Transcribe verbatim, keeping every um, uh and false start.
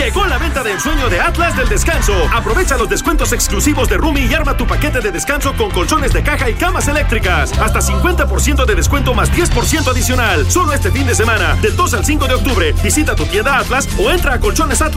Llegó la venta del sueño de Atlas del descanso. Aprovecha los descuentos exclusivos de Rumi y arma tu paquete de descanso con colchones de caja y camas eléctricas. Hasta cincuenta por ciento de descuento más diez por ciento adicional. Solo este fin de semana, del dos al cinco de octubre. Visita tu tienda Atlas o entra a Colchones Atlas